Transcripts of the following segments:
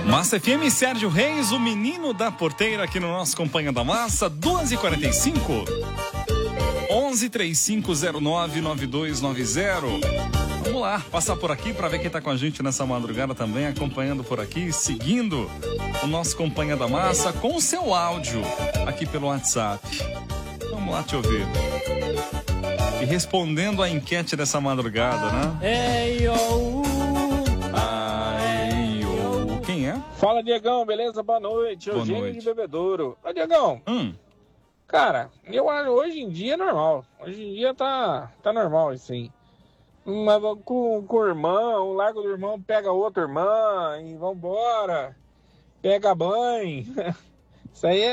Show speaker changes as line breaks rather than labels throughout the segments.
Massa FM, Sérgio Reis, o menino da porteira aqui no nosso Companhia da Massa, 2h45, 1135099290. Vamos lá, passar por aqui para ver quem tá com a gente nessa madrugada também, acompanhando por aqui, seguindo o nosso Companhia da Massa com o seu áudio aqui pelo WhatsApp. Vamos lá te ouvir. E respondendo a enquete dessa madrugada, né? Quem é?
Fala, Diegão, beleza? Boa noite.
Boa
Eugênio
noite.
de Bebedouro. Ô, Diegão, cara, eu acho hoje em dia é normal. Hoje em dia tá normal isso aí. Mas com o irmão, larga do irmão, pega outra irmã e vambora. Pega banho. Isso aí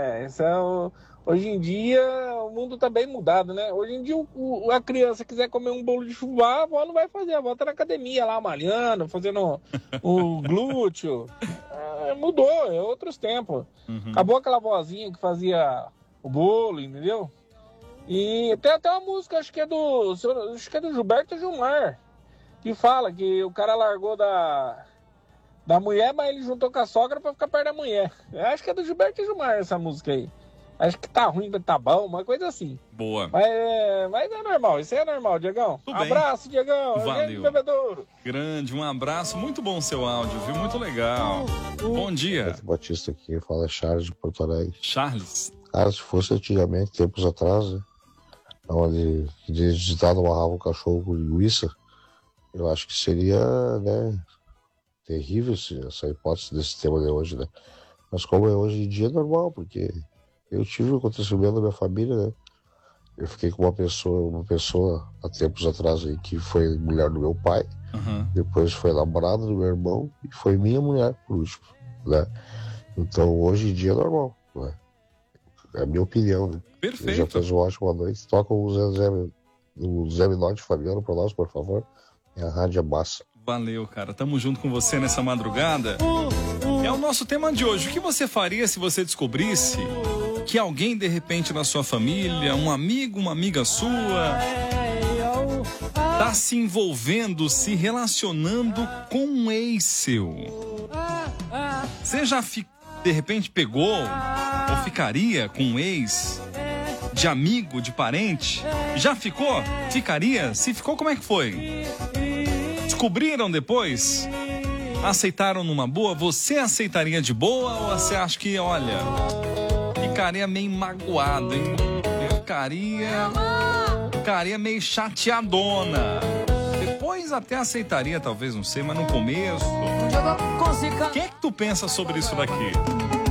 hoje em dia o mundo tá bem mudado, né? Hoje em dia a criança quiser comer um bolo de fubá, a avó não vai fazer, a avó tá na academia lá malhando, fazendo o glúteo. Mudou, é outros tempos. Acabou aquela vozinha que fazia o bolo, entendeu? E tem até uma música, acho que é do Gilberto Gilmar, que fala que o cara largou da mulher, mas ele juntou com a sogra pra ficar perto da mulher. Eu acho que é do Gilberto Gilmar essa música aí. Acho que tá ruim, tá bom, uma coisa assim.
Boa.
Mas é normal, isso aí é normal, Diegão.
Tudo bem.
Abraço, Diegão.
Valeu.
Bebedouro.
Grande, um abraço. Muito bom seu áudio, viu? Muito legal. Bom dia.
Batista aqui, fala Charles de Porto Alegre.
Charles.
Cara, se fosse antigamente, tempos atrás, né? Onde digitado amarrava o cachorro com linguiça, eu acho que seria, né, terrível essa hipótese desse tema de hoje, né? Mas como é hoje em dia, é normal, porque eu tive um acontecimento na minha família, né? Eu fiquei com uma pessoa há tempos atrás aí, que foi mulher do meu pai, depois foi namorada do meu irmão e foi minha mulher por último, né? Então hoje em dia é normal, né? É a minha opinião, né?
Perfeito.
Já fez uma ótima noite. Toca o Zé Minotti Fabiano pra nós, por favor. É a Rádio Massa.
Valeu, cara. Tamo junto com você nessa madrugada. É o nosso tema de hoje. O que você faria se você descobrisse que alguém, de repente, na sua família, um amigo, uma amiga sua, tá se envolvendo, se relacionando com um ex seu? Você já, de repente, pegou ou ficaria com um ex de amigo, de parente? Já ficou? Ficaria? Se ficou, como é que foi? Descobriram depois? Aceitaram numa boa? Você aceitaria de boa ou você acha que, olha, ficaria meio magoado, hein? Ficaria meio chateadona. Depois até aceitaria, talvez, não sei, mas no começo... O que é que tu pensa sobre isso daqui?